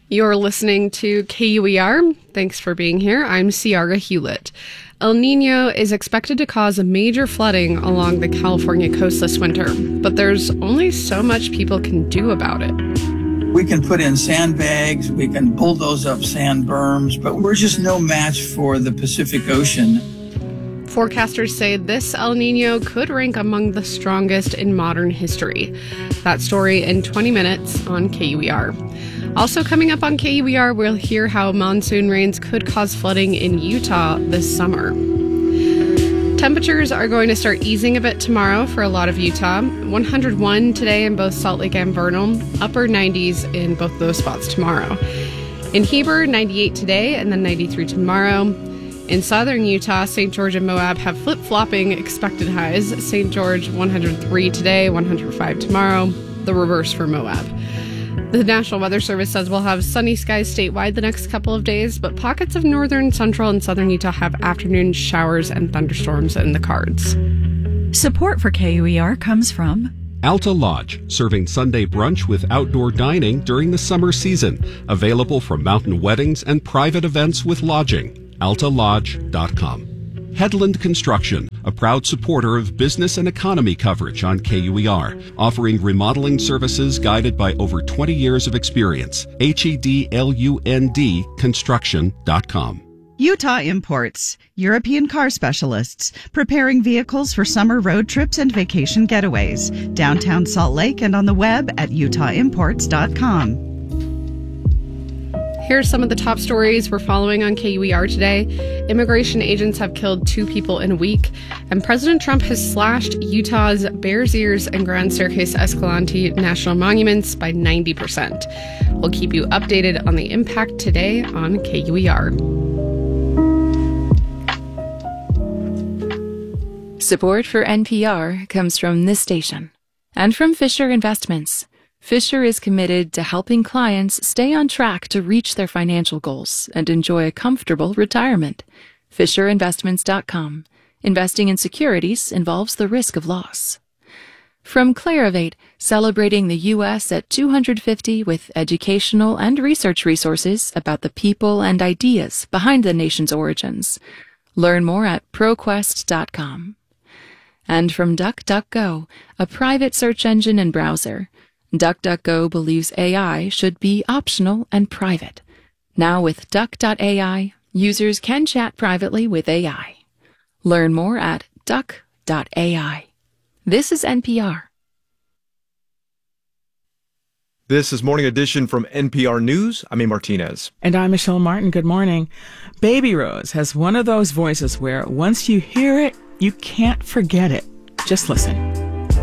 You're listening to KUER. Thanks for being here. I'm Ciara Hewlett. El Nino is expected to cause major flooding along the California coast this winter, but there's only so much people can do about it. We can put in sandbags, we can bulldoze up sand berms, but we're just no match for the Pacific Ocean. Forecasters say this El Nino could rank among the strongest in modern history. That story in 20 minutes on KUER. Also coming up on KUER, we'll hear how monsoon rains could cause flooding in Utah this summer. Temperatures are going to start easing a bit tomorrow for a lot of Utah. 101 today in both Salt Lake and Vernal, upper 90s in both those spots tomorrow. In Heber, 98 today and then 93 tomorrow. In southern Utah, St. George and Moab have flip-flopping expected highs. St. George, 103 today, 105 tomorrow. The reverse for Moab. The National Weather Service says we'll have sunny skies statewide the next couple of days, but pockets of northern, central, and southern Utah have afternoon showers and thunderstorms in the cards. Support for KUER comes from Alta Lodge, serving Sunday brunch with outdoor dining during the summer season. Available for mountain weddings and private events with lodging. altalodge.com. Headland Construction, a proud supporter of business and economy coverage on KUER, offering remodeling services guided by over 20 years of experience. HEDLUND construction.com. Utah Imports, European car specialists, preparing vehicles for summer road trips and vacation getaways. Downtown Salt Lake and on the web at utahimports.com. Here's some of the top stories we're following on KUER today. Immigration agents have killed 2 people in a week, and President Trump has slashed Utah's Bears Ears and Grand Staircase Escalante national monuments by 90%. We'll keep you updated on the impact today on KUER. Support for NPR comes from this station and from Fisher Investments. Fisher is committed to helping clients stay on track to reach their financial goals and enjoy a comfortable retirement. FisherInvestments.com. Investing in securities involves the risk of loss. From Clarivate, celebrating the U.S. at 250 with educational and research resources about the people and ideas behind the nation's origins. Learn more at ProQuest.com. And from DuckDuckGo, a private search engine and browser. DuckDuckGo believes AI should be optional and private. Now with Duck.ai, users can chat privately with AI. Learn more at Duck.ai. This is NPR. This is Morning Edition from NPR News. I'm A. Martinez. And I'm Michelle Martin. Good morning. Baby Rose has one of those voices where once you hear it, you can't forget it. Just listen.